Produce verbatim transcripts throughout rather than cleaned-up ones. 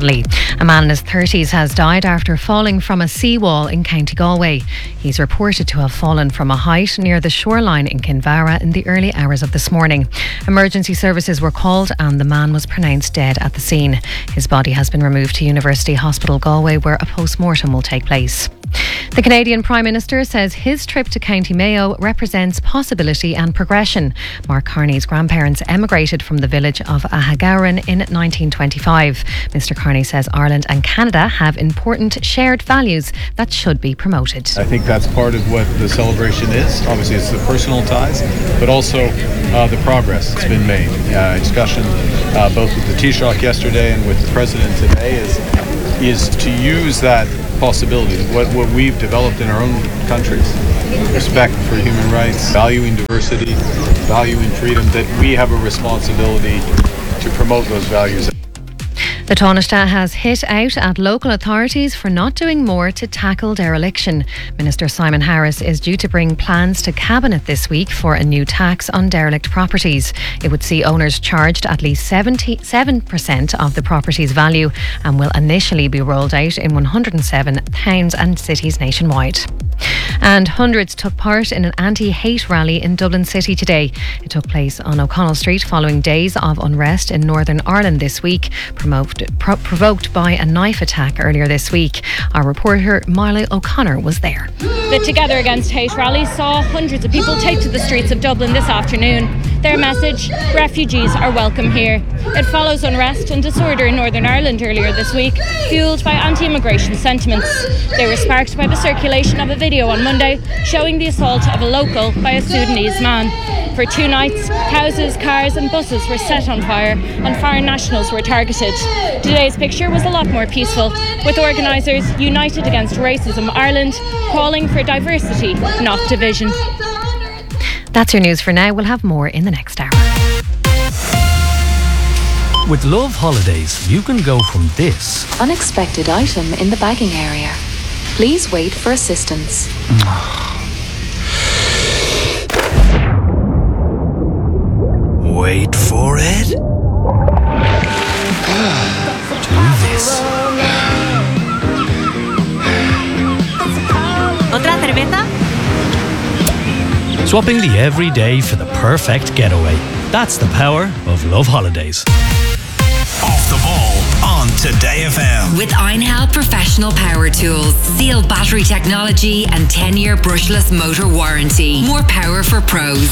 A man in his thirties has died after falling from a seawall in County Galway. He's reported to have fallen from a height near the shoreline in Kinvara in the early hours of this morning. Emergency services were called and the man was pronounced dead at the scene. His body has been removed to University Hospital Galway, where a post-mortem will take place. The Canadian Prime Minister says his trip to County Mayo represents possibility and progression. Mark Carney's grandparents emigrated from the village of Ahagowran in nineteen twenty-five. Mister Carney says Ireland and Canada have important shared values that should be promoted. I think that's part of what the celebration is. Obviously it's the personal ties, but also uh, the progress that's been made. Uh, discussion uh, both with the Taoiseach yesterday and with the President today is, is to use that possibility, what, what we've developed in our own countries, respect for human rights, valuing diversity, valuing freedom, that we have a responsibility to promote those values. The Taoiseach has hit out at local authorities for not doing more to tackle dereliction. Minister Simon Harris is due to bring plans to Cabinet this week for a new tax on derelict properties. It would see owners charged at least seventy-seven percent of the property's value and will initially be rolled out in one hundred seven towns and cities nationwide. And hundreds took part in an anti-hate rally in Dublin City today. It took place on O'Connell Street following days of unrest in Northern Ireland this week, provoked, pro- provoked by a knife attack earlier this week. Our reporter Marley O'Connor was there. The Together Against Hate rally saw hundreds of people take to the streets of Dublin this afternoon. Their message: refugees are welcome here. It follows unrest and disorder in Northern Ireland earlier this week, fuelled by anti-immigration sentiments. They were sparked by the circulation of a video on Monday showing the assault of a local by a Sudanese man. For two nights, houses, cars and buses were set on fire and foreign nationals were targeted. Today's picture was a lot more peaceful, with organisers United Against Racism Ireland calling for diversity, not division. That's your news for now. We'll have more in the next hour. With Love Holidays, you can go from this unexpected item in the bagging area. Please wait for assistance. Wait for it. Do this. ¿Otra cerveza? Swapping the everyday for the perfect getaway. That's the power of Love Holidays. Off the ball on Today F M. With Einhell Professional Power Tools. Sealed battery technology and ten-year brushless motor warranty. More power for pros.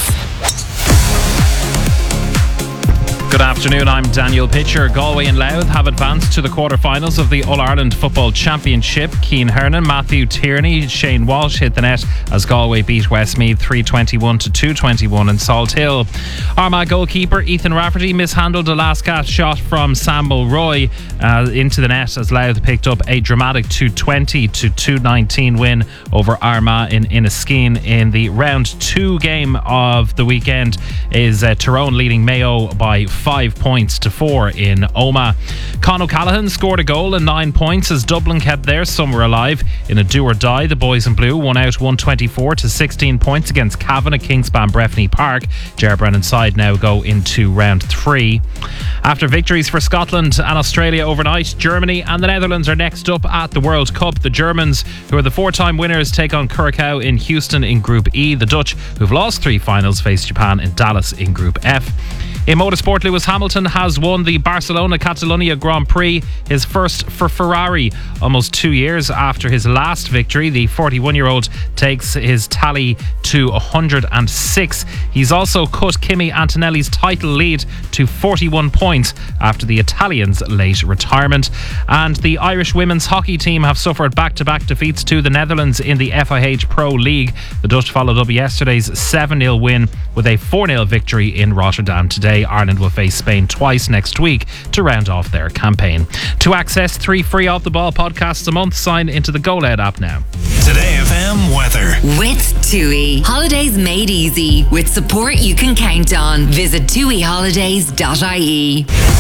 Good afternoon, I'm Daniel Pitcher. Galway and Louth have advanced to the quarter-finals of the All-Ireland Football Championship. Cian Hernan, Matthew Tierney, Shane Walsh hit the net as Galway beat Westmeath three twenty-one to two twenty-one in Salt Hill. Armagh goalkeeper Ethan Rafferty mishandled a last gasp shot from Sam Mulroy uh, into the net as Louth picked up a dramatic two twenty to two nineteen win over Armagh in Inniskeen. In the round two game of the weekend is uh, Tyrone leading Mayo by five points to four in Omagh. Con O'Callaghan scored a goal and nine points as Dublin kept their summer alive. In a do or die, the boys in blue won out one twenty-four to sixteen points against Cavan at Kingspan Breffni Park. Ger Brennan side now go into round three. After victories for Scotland and Australia overnight, Germany and the Netherlands are next up at the World Cup. The Germans, who are the four-time winners, take on Curacao in Houston in Group E. The Dutch, who've lost three finals, face Japan in Dallas in Group F. In motorsport, Lewis Hamilton has won the Barcelona Catalunya Grand Prix, his first for Ferrari. Almost two years after his last victory, the forty-one-year-old takes his tally to one hundred six. He's also cut Kimi Antonelli's title lead to forty-one points after the Italian's late retirement. And the Irish women's hockey team have suffered back-to-back defeats to the Netherlands in the F I H Pro League. The Dutch followed up yesterday's seven nil win with a four nil victory in Rotterdam today. Ireland will face Spain twice next week to round off their campaign. To access three free Off the Ball podcasts a month, sign into the GoLed app now. Today F M weather. With TUI. Holidays made easy. With support you can count on. Visit tui holidays dot I E.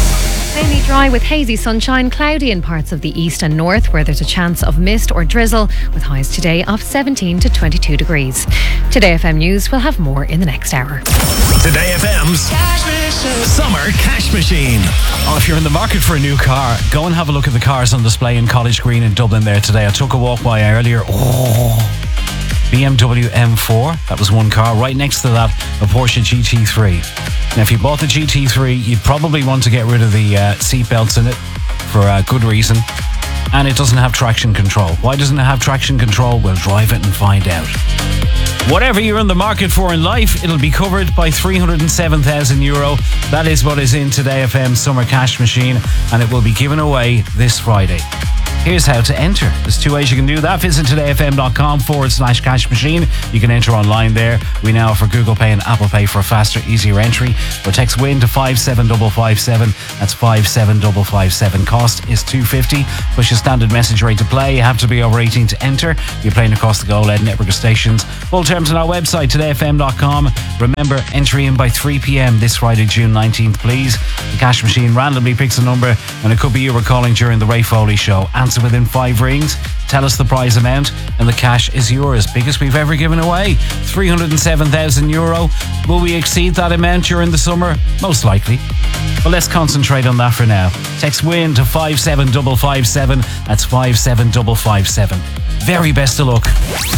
Mainly dry with hazy sunshine, cloudy in parts of the east and north where there's a chance of mist or drizzle, with highs today of seventeen to twenty-two degrees. Today F M News will have more in the next hour. Today F M's Summer Cash Machine. Oh, if you're in the market for a new car, go and have a look at the cars on display in College Green in Dublin there today. I took a walk by earlier. Oh, B M W M four, that was one car. Right next to that, a Porsche G T three. Now, if you bought the G T three, you'd probably want to get rid of the uh, seat belts in it for a good reason. And it doesn't have traction control. Why doesn't it have traction control? We'll drive it and find out. Whatever you're in the market for in life, it'll be covered by three hundred seven thousand euro. That is what is in Today F M's Summer Cash Machine, and it will be given away this Friday. Here's how to enter. There's two ways you can do that. Visit todayfm.com forward slash cash machine. You can enter online there. We now offer Google Pay and Apple Pay for a faster, easier entry. Or text WIN to five seven five five seven. That's five seven five five seven. Cost is two fifty. Push a standard message rate to play. You have to be over eighteen to enter. You're playing across the Go L E D network of stations. Full terms on our website, today f m dot com. Remember, entry in by three p.m. this Friday, June nineteenth, please. The cash machine randomly picks a number, and it could be you were calling during the Ray Foley show. Answer within five rings, tell us the prize amount, and the cash is yours. Biggest we've ever given away, three hundred seven thousand euro. Will we exceed that amount during the summer? Most likely. But let's concentrate on that for now. Text WIN to five seven five five seven. That's five seven five five seven. Very best of luck.